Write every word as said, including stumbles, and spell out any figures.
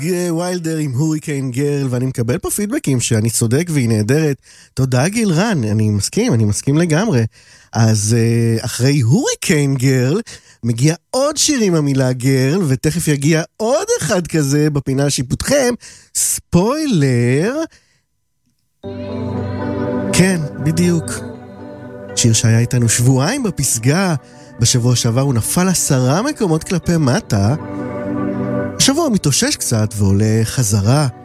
ווילדר עם הוריקן גרל, ואני מקבל פה פידבקים שאני צודק והיא נהדרת. תודה גיל רן, אני מסכים, אני מסכים לגמרי. אז אחרי הוריקן גרל מגיע עוד שיר עם המילה גרל, ותכף יגיע עוד אחד כזה בפינה שיפוטכם. ספוילר, כן, בדיוק, שיר שהיה איתנו שבועיים בפסגה. בשבוע שעבר הוא נפל עשרה מקומות כלפי מטה. השבוע הוא מתאושש קצת ועולה חזרה.